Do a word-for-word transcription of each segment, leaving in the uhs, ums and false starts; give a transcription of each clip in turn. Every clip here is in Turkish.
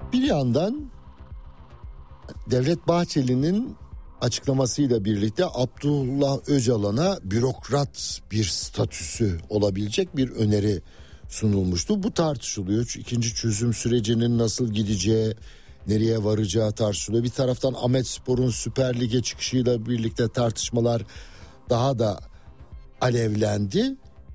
Bir yandan Devlet Bahçeli'nin açıklamasıyla birlikte Abdullah Öcalan'a bürokrat bir statüsü olabilecek bir öneri sunulmuştu. Bu tartışılıyor. İkinci çözüm sürecinin nasıl gideceği, nereye varacağı tartışılıyor. Bir taraftan Ahmetspor'un Süper Lig'e çıkışıyla birlikte tartışmalar daha da alevlendi.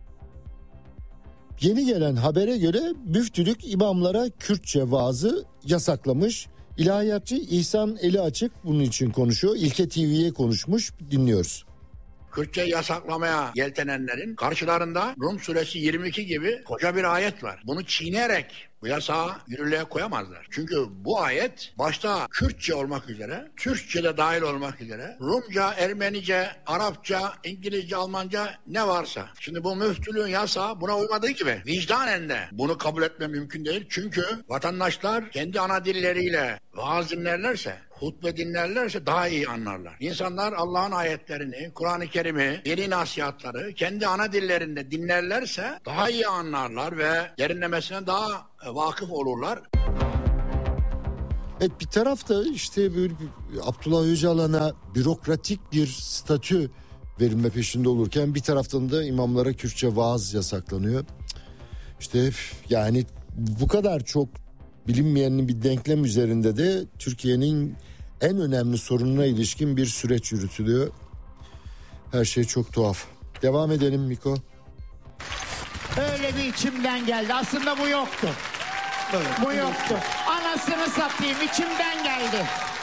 Yeni gelen habere göre müftülük imamlara Kürtçe vaazı yasaklamış. İlahiyatçı İhsan Eli Açık bunun için konuşuyor. İlke T V'ye konuşmuş, dinliyoruz. Kürtçe yasaklamaya yeltenenlerin karşılarında Rum suresi yirmi iki gibi koca bir ayet var. Bunu çiğneyerek bu yasağı yürürlüğe koyamazlar. Çünkü bu ayet başta Kürtçe olmak üzere, Türkçe de dahil olmak üzere, Rumca, Ermenice, Arapça, İngilizce, Almanca ne varsa. Şimdi bu müftülüğün yasağı buna uymadığı gibi vicdanen de bunu kabul etme mümkün değil. Çünkü vatandaşlar kendi ana dilleriyle vaaz dinlerlerse, hutbe dinlerlerse daha iyi anlarlar. İnsanlar Allah'ın ayetlerini, Kur'an-ı Kerim'i, yeni nasihatları kendi ana dillerinde dinlerlerse daha iyi anlarlar ve derinlemesine daha vakıf olurlar. Evet, bir tarafta işte böyle Abdullah Öcalan'a bürokratik bir statü verilme peşinde olurken bir taraftan da imamlara Kürtçe vaaz yasaklanıyor. İşte yani bu kadar çok bilinmeyenin bir denklem üzerinde de Türkiye'nin en önemli sorununa ilişkin bir süreç yürütülüyor. Her şey çok tuhaf. Devam edelim Miko. Öyle bir içimden geldi. Aslında bu yoktu. Evet. Bu yoktu. Anasını satayım, içimden geldi.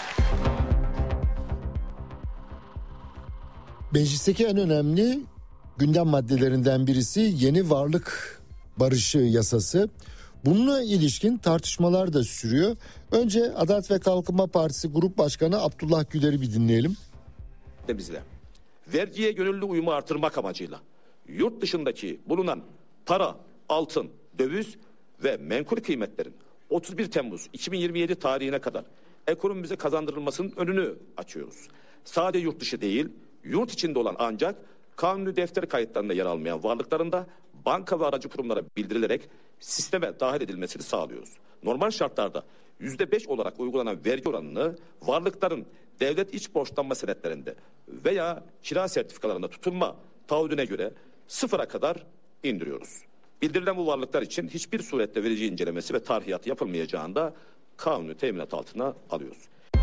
Meclisteki en önemli gündem maddelerinden birisi yeni varlık barışı yasası. Bununla ilişkin tartışmalar da sürüyor. Önce Adalet ve Kalkınma Partisi Grup Başkanı Abdullah Güler'i bir dinleyelim. De bizle. Vergiye gönüllü uyumu artırmak amacıyla yurt dışındaki bulunan para, altın, döviz ve menkul kıymetlerin otuz bir Temmuz iki bin yirmi yedi tarihine kadar ekonomimize kazandırılmasının önünü açıyoruz. Sadece yurt dışı değil, yurt içinde olan ancak kanuni defter kayıtlarında yer almayan varlıklarında banka ve aracı kurumlara bildirilerek sisteme dahil edilmesini sağlıyoruz. Normal şartlarda yüzde beş olarak uygulanan vergi oranını varlıkların devlet iç borçlanma senetlerinde veya kira sertifikalarında tutulma taahhüdüne göre sıfıra kadar indiriyoruz. Bildirilen bu varlıklar için hiçbir surette verici incelemesi ve tarhiyatı yapılmayacağını da kanuni teminat altına alıyoruz.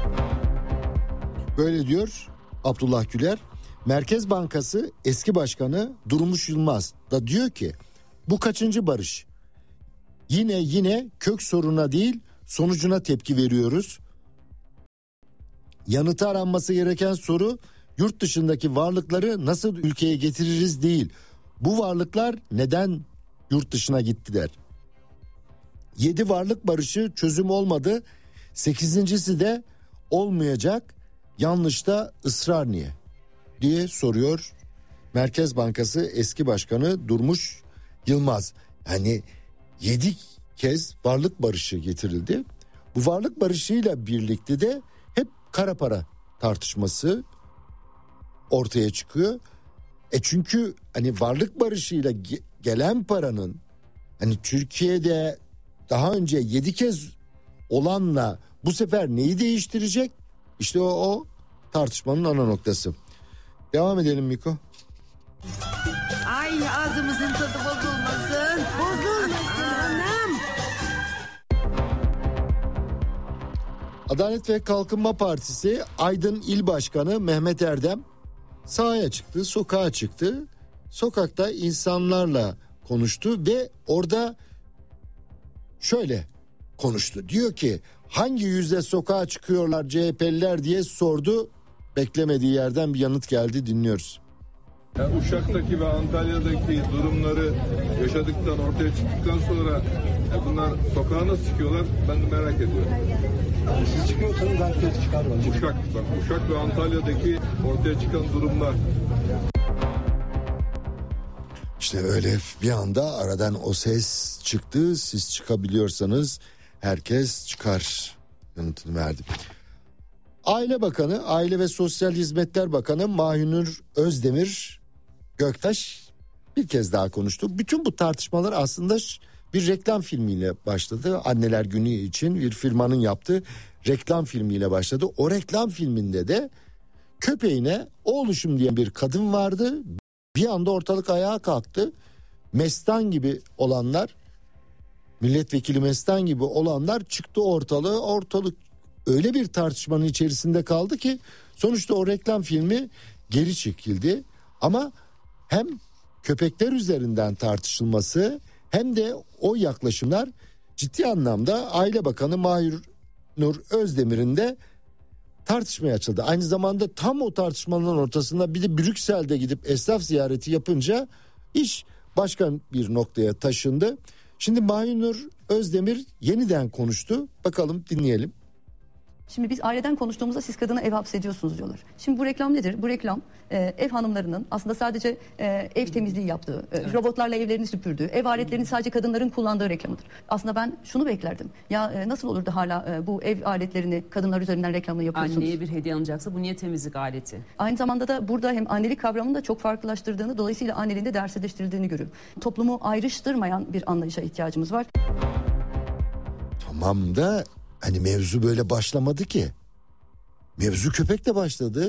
Böyle diyor Abdullah Güler. Merkez Bankası eski başkanı Durmuş Yılmaz da diyor ki bu kaçıncı barış? Yine yine kök soruna değil sonucuna tepki veriyoruz. Yanıtı aranması gereken soru yurt dışındaki varlıkları nasıl ülkeye getiririz değil. Bu varlıklar neden yurt dışına gittiler? Yedi varlık barışı çözüm olmadı. Sekizincisi de olmayacak. Yanlışta ısrar niye? Diye soruyor Merkez Bankası eski başkanı Durmuş Yılmaz. Yani yedi kez varlık barışı getirildi. Bu varlık barışıyla birlikte de hep kara para tartışması ortaya çıkıyor. E çünkü hani varlık barışıyla ge- gelen paranın hani Türkiye'de daha önce yedi kez olanla bu sefer neyi değiştirecek? İşte o, o tartışmanın ana noktası. Devam edelim Miko. Ay ağzımızın tadı bozulmasın. Bozulmasın anam. Adalet ve Kalkınma Partisi Aydın İl Başkanı Mehmet Erdem sahaya çıktı, sokağa çıktı. Sokakta insanlarla konuştu ve orada şöyle konuştu. Diyor ki hangi yüzle sokağa çıkıyorlar C H P'liler diye sordu. Beklemediği yerden bir yanıt geldi, dinliyoruz. Yani Uşak'taki ve Antalya'daki durumları yaşadıktan ortaya çıktıktan sonra ya bunlar sokağa nasıl çıkıyorlar ben de merak ediyorum. Siz çıkıyorsanız herkes çıkar. Uşak, bak Uşak ve Antalya'daki ortaya çıkan durumlar. İşte öyle bir anda aradan o ses çıktı. Siz çıkabiliyorsanız herkes çıkar yanıtını verdi. Aile Bakanı, Aile ve Sosyal Hizmetler Bakanı Mahinur Özdemir Göktaş bir kez daha konuştu. Bütün bu tartışmalar aslında bir reklam filmiyle başladı. Anneler Günü için bir firmanın yaptığı reklam filmiyle başladı. O reklam filminde de köpeğine oğluşum diyen bir kadın vardı. Bir anda ortalık ayağa kalktı. Mestan gibi olanlar, milletvekili Mestan gibi olanlar çıktı ortalığı. Ortalık öyle bir tartışmanın içerisinde kaldı ki sonuçta o reklam filmi geri çekildi. Ama hem köpekler üzerinden tartışılması hem de o yaklaşımlar ciddi anlamda Aile Bakanı Mahir-Nur Özdemir'in de tartışmaya açıldı. Aynı zamanda tam o tartışmanın ortasında bir de Brüksel'de gidip esnaf ziyareti yapınca iş başka bir noktaya taşındı. Şimdi Mahir-Nur Özdemir yeniden konuştu. Bakalım dinleyelim. Şimdi biz aileden konuştuğumuzda siz kadına ev hapsediyorsunuz diyorlar. Şimdi bu reklam nedir? Bu reklam e, ev hanımlarının aslında sadece e, ev temizliği yaptığı, e, evet. robotlarla evlerini süpürdüğü, ev aletlerini sadece kadınların kullandığı reklamıdır. Aslında ben şunu beklerdim. Ya e, nasıl olur da hala e, bu ev aletlerini kadınlar üzerinden reklamını yapıyorsunuz? Anneye bir hediye alınacaksa bu niye temizlik aleti? Aynı zamanda da burada hem annelik kavramını da çok farklılaştırdığını, dolayısıyla anneliğin de değersizleştirdiğini görüyorum. Toplumu ayrıştırmayan bir anlayışa ihtiyacımız var. Tamam da hani mevzu böyle başlamadı ki. Mevzu köpekle başladı.